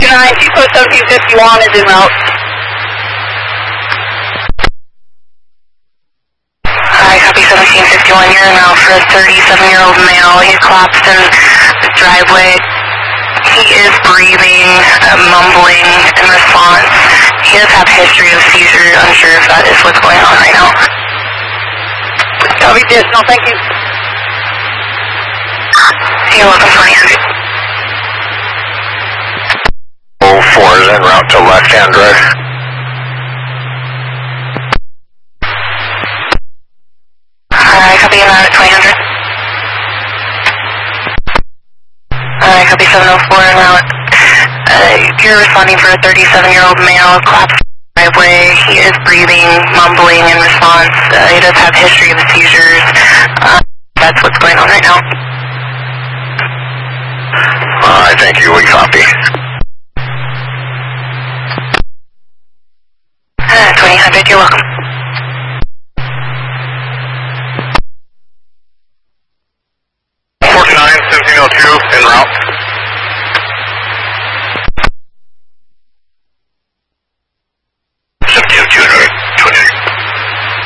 2-9, 2 post 1751 is en route. Hi, copy 1751, you're en route for a 37-year-old male. He collapsed in the driveway. He is breathing, mumbling in response. He does have a history of seizure. Unsure if that is what's going on right now. Copy this, no thank you. You're welcome, 2000. 04 is en route to left-hand drive. Copy en route at 2000. Copy 704 en route. You're responding for a 37-year-old male collapsed in the driveway. He is breathing, mumbling in response. He does have a history of seizures. That's what's going on right now. Alright, thank you. We copy. 2000, you're welcome. 49, 1702, en route.